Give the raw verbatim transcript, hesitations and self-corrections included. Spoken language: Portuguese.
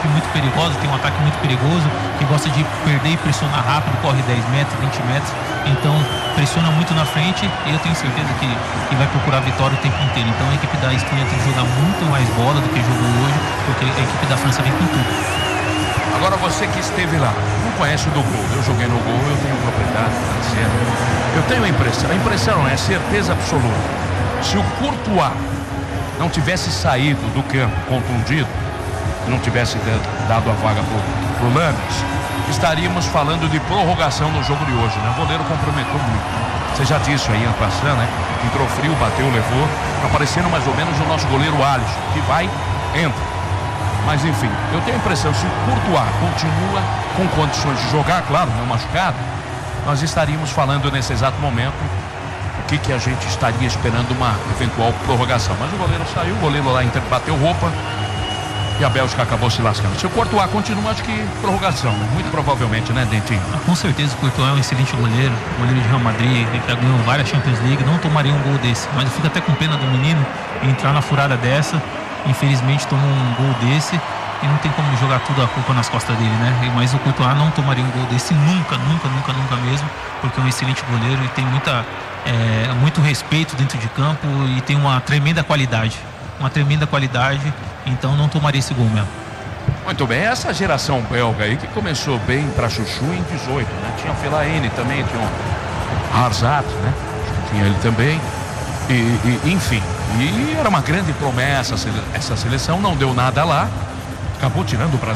equipe muito perigosa, tem um ataque muito perigoso, que gosta de perder e pressionar rápido, corre dez metros, vinte metros, então pressiona muito na frente e eu tenho certeza que, que vai procurar vitória o tempo inteiro. Então a equipe da Espanha tem que jogar muito mais bola do que jogou hoje, porque a equipe da França vem com tudo. Agora você que esteve lá, não conhece o do gol, eu joguei no gol, eu tenho propriedade, tá certo? Eu tenho a impressão, a impressão não é certeza absoluta. Se o Courtois não tivesse saído do campo contundido, não tivesse dado a vaga pro, pro Lames, estaríamos falando de prorrogação no jogo de hoje, né? O goleiro comprometeu muito. Você já disse aí, passando, né? Entrou frio, bateu, levou, aparecendo mais ou menos o nosso goleiro Alisson, que vai, entra. Mas enfim, eu tenho a impressão, se o Courtois continua com condições de jogar, claro, não machucado, nós estaríamos falando nesse exato momento o que, que a gente estaria esperando uma eventual prorrogação. Mas o goleiro saiu, o goleiro lá bateu roupa e a Bélgica acabou se lascando. Se o Courtois continua, acho que prorrogação, né? Muito provavelmente, né, Dentinho? Ah, com certeza o Courtois é um excelente goleiro, goleiro de Real Madrid, que já ganhou várias Champions League, não tomaria um gol desse, mas eu fico até com pena do menino entrar na furada dessa. Infelizmente tomou um gol desse e não tem como jogar tudo a culpa nas costas dele, né? Mas o Courtois não tomaria um gol desse nunca, nunca, nunca, nunca mesmo, porque é um excelente goleiro e tem muita, é, muito respeito dentro de campo e tem uma tremenda qualidade, uma tremenda qualidade, então não tomaria esse gol mesmo. Muito bem, essa geração belga aí que começou bem para Chuchu em dezoito, né? Tinha o Fellaini também, tinha o Hazard, né? Tinha ele também. E, e, enfim, e era uma grande promessa essa seleção, não deu nada lá, acabou tirando o Brasil.